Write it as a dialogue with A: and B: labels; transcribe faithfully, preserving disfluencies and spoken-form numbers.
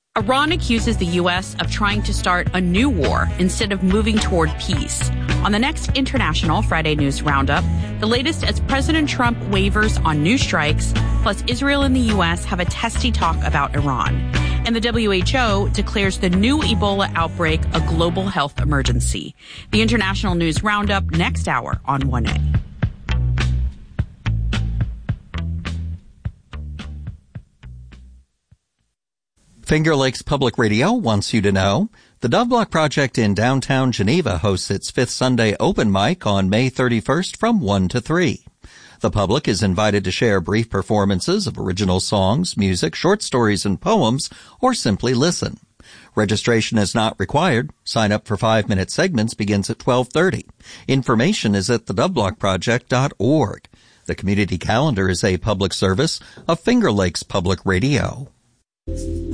A: Iran accuses the U S of trying to start a new war instead of moving toward peace. On the next International Friday News Roundup, the latest as President Trump wavers on new strikes, plus Israel and the U S have a testy talk about Iran. And the W H O declares the new Ebola outbreak a global health emergency. The International News Roundup next hour on one A.
B: Finger Lakes Public Radio wants you to know the Dove Block Project in downtown Geneva hosts its fifth Sunday open mic on May thirty-first from one to three. The public is invited to share brief performances of original songs, music, short stories, and poems, or simply listen. Registration is not required. Sign up for five-minute segments begins at twelve thirty. Information is at the dove block project dot org. The community calendar is a public service of Finger Lakes Public Radio.